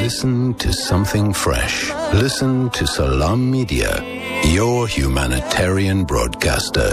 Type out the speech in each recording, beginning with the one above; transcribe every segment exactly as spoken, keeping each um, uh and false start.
Listen to something fresh. Listen to Salam Media, your humanitarian broadcaster.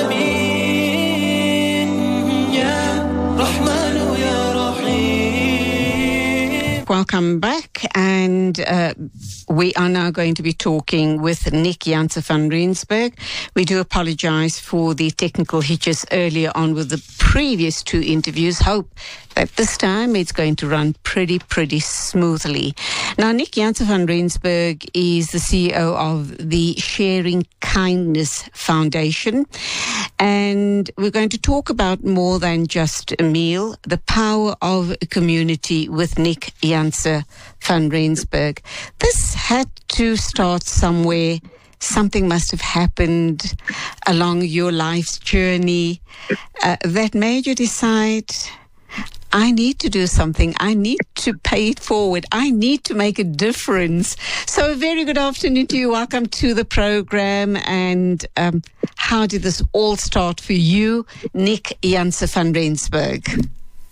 Welcome back, and uh, we are now going to be talking with Nick Janse van Rensburg. We do apologize for the technical hitches earlier on with the previous two interviews. Hope that this time it's going to run pretty, pretty smoothly. Now, Nick Janse van Rensburg is the C E O of the Sharing Kindness Foundation, and we're going to talk about more than just a meal, the power of a community with Nick Janse van Rensburg. This had to start somewhere. Something must have happened along your life's journey uh, that made you decide, I need to do something. I need to pay it forward. I need to make a difference. So a very good afternoon to you. Welcome to the program. And um, how did this all start for you, Nick Janse van Rensburg?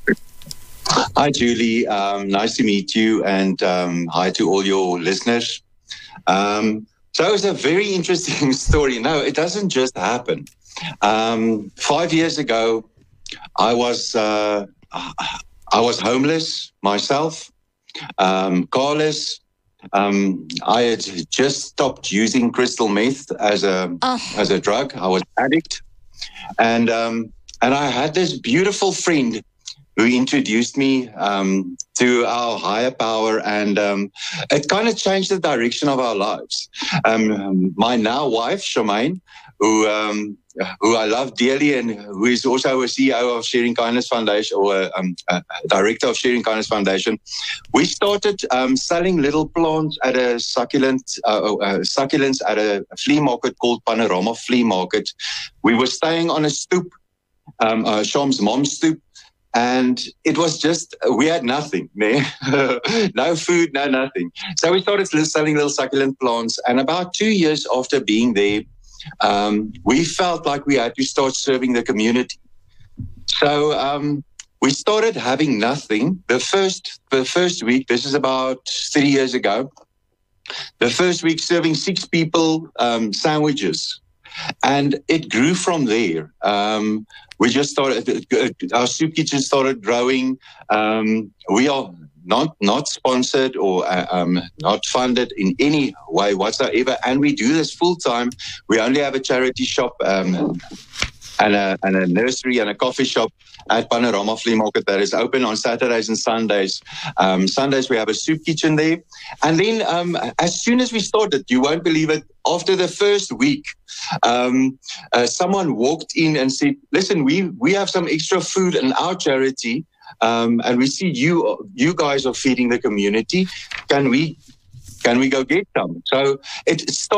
Hi, Julie. Um, nice to meet you, and um, hi to all your listeners. Um, so it's a very interesting story. No, it doesn't just happen. Um, five years ago, I was uh, I was homeless myself, um, carless. Um, I had just stopped using crystal meth as a oh. as a drug. I was an addict, and um, and I had this beautiful friend who introduced me um, to our higher power, and um, it kind of changed the direction of our lives. Um, my now wife, Charmaine, who um, who I love dearly, and who is also a C E O of Sharing Kindness Foundation, or um, a director of Sharing Kindness Foundation, we started um, selling little plants at a succulent uh, uh, succulents at a flea market called Panorama Flea Market. We were staying on a stoop, um, uh, Sham's mom's stoop. And it was just, we had nothing, man. No food, no nothing. So we started selling little succulent plants. And about two years after being there, um, we felt like we had to start serving the community. So um, we started having nothing. The first, the first week, this is about three years ago, the first week serving six people um, sandwiches. And it grew from there. Um, we just started, our soup kitchen started growing. Um, we are not not sponsored or uh, um, not funded in any way whatsoever. And we do this full time. We only have a charity shop um, and, a, and a nursery and a coffee shop at Panorama Flea Market that is open on Saturdays and Sundays. Um, Sundays we have a soup kitchen there. And then um, as soon as we started, you won't believe it, after the first week, um, uh, someone walked in and said, listen, we, we have some extra food in our charity, um, and we see you you guys are feeding the community. Can we, can we go get some? So it started